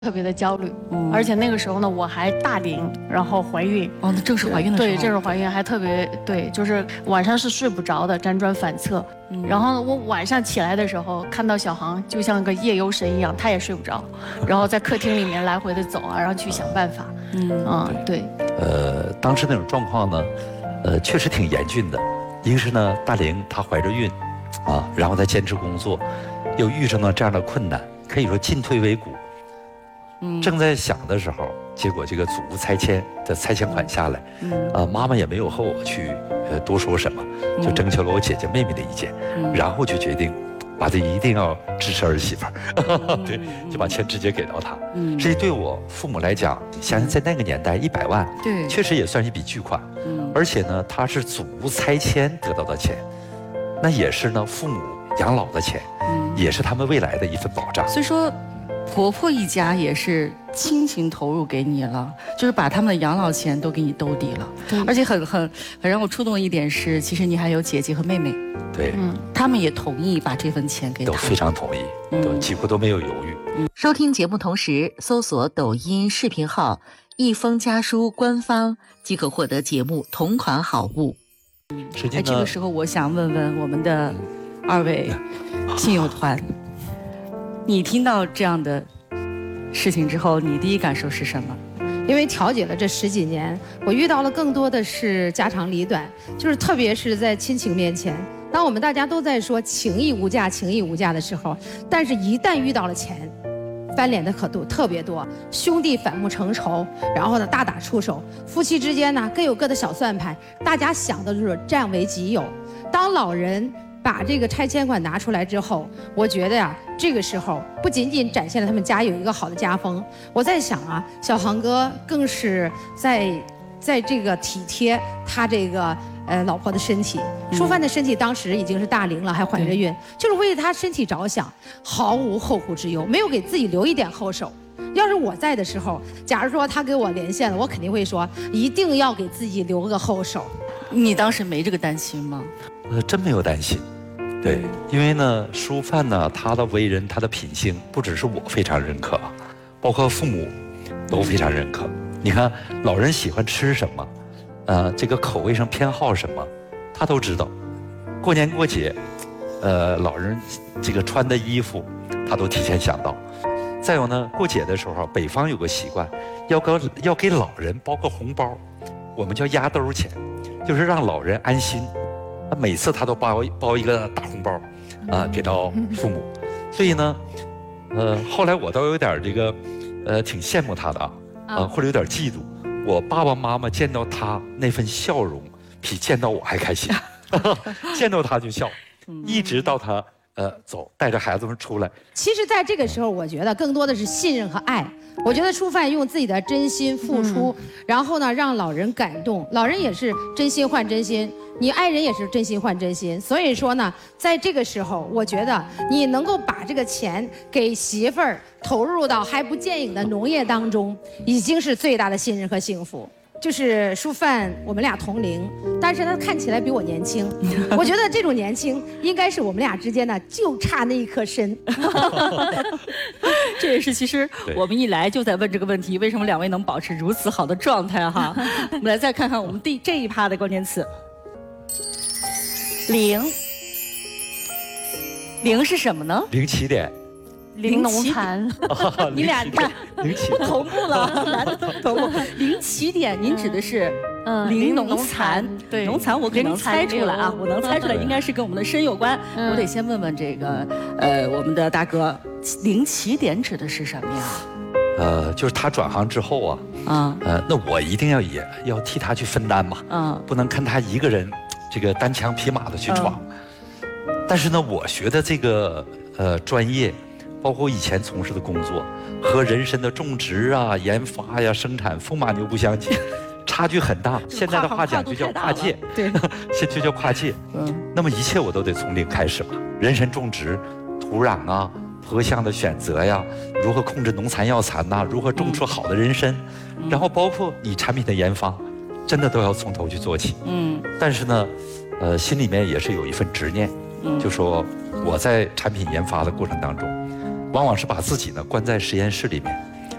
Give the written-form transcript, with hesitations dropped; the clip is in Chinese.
特别的焦虑，而且那个时候呢，我还大龄，然后怀孕。 哦，那正是怀孕的时候。 对，正是怀孕，还特别对，就是晚上是睡不着的，辗转反侧。然后我晚上起来的时候，看到小航就像个夜游神一样，他也睡不着，然后在客厅里面来回的走啊，然后去想办法。对。 当时那种状况呢，确实挺严峻的。一个是呢，大龄她怀着孕，然后她坚持工作，又遇上了这样的困难，可以说进退维谷。正在想的时候，结果这个祖屋拆迁的拆迁款下来，妈妈也没有和我去多说什么，就征求了我姐姐妹妹的意见，然后就决定把这一定要支持儿媳妇儿，对，就把钱直接给到她。这对我父母来讲，你想想在那个年代100万， 对， 确实也算是一笔巨款。而且呢，它是祖屋拆迁得到的钱，那也是呢父母养老的钱，也是他们未来的一份保障。 所以说。婆婆一家也是倾情投入给你了，就是把他们的养老钱都给你兜底了。而且很让我触动的一点是，其实你还有姐姐和妹妹， 对， 他们也同意把这份钱给他， 都非常同意，都几乎都没有犹豫。 收听节目同时搜索抖音视频号“一封家书”官方，即可获得节目同款好物。 这个时候我想问问我们的2位亲友团。你听到这样的事情之后，你第一感受是什么？ 因为调解了这10几年，我遇到了更多的是家长里短，就是特别是在亲情面前，当我们大家都在说情义无价、情义无价的时候，但是一旦遇到了钱，翻脸的可度特别多，兄弟反目成仇，然后呢大打出手，夫妻之间呢各有各的小算盘，大家想的就是占为己有。当老人把这个拆迁款拿出来之后，我觉得呀，这个时候不仅仅展现了他们家有一个好的家风，我在想啊，小航哥更是在这个体贴他这个老婆的身体。淑范的身体当时已经是大龄了，还怀着孕，就是为他身体着想，毫无后顾之忧，没有给自己留一点后手。要是我在的时候，假如说他给我连线了，我肯定会说一定要给自己留个后手。 你当时没这个担心吗？ 真没有担心。对，因为呢，淑范呢，他的为人，他的品性，不只是我非常认可，包括父母都非常认可。你看，老人喜欢吃什么，这个口味上偏好什么，他都知道。过年过节，老人这个穿的衣服，他都提前想到。再有呢，过节的时候，北方有个习惯，要给老人包个红包，我们叫压兜钱，就是让老人安心。每次他都包一个大红包，给到父母。所以呢，后来我倒有点这个，挺羡慕他的或者有点嫉妒。我爸爸妈妈见到他那份笑容，比见到我还开心。见到他就笑，一直到他走，带着孩子们出来。 其实，在这个时候，我觉得更多的是信任和爱。我觉得淑范用自己的真心付出，然后呢，让老人感动。老人也是真心换真心，你爱人也是真心换真心。所以说呢，在这个时候，我觉得你能够把这个钱给媳妇儿投入到还不见影的农业当中，已经是最大的信任和幸福。就是淑范，我们俩同龄，但是他看起来比我年轻。我觉得这种年轻，应该是我们俩之间呢，就差那一颗参。 这也是其实我们一来就在问这个问题，为什么2位能保持如此好的状态哈？我们来再看看我们这一趴的关键词。零是什么呢？ 零起点。 零农残， 你俩看同步了，男的同步。零起点，您指的是零农残？ 对， 农残我可能猜出来啊，我能猜出来，应该是跟我们的参有关。我得先问问这个我们的大哥，零起点指的是什么呀？ 就是他转行之后那我一定要替他去分担嘛，不能看他一个人这个单枪匹马的去闯。但是呢，我学的这个专业。包括以前从事的工作和人参的种植研发呀、生产风马牛不相及，差距很大。现在的话讲就叫跨界， 对， 现在就叫跨界。那么一切我都得从零开始嘛。人参种植、土壤坡向的选择呀，如何控制农残药残如何种出好的人参，然后包括你产品的研发，真的都要从头去做起。但是呢，心里面也是有一份执念，就说我在产品研发的过程当中。往往是把自己呢关在实验室里面，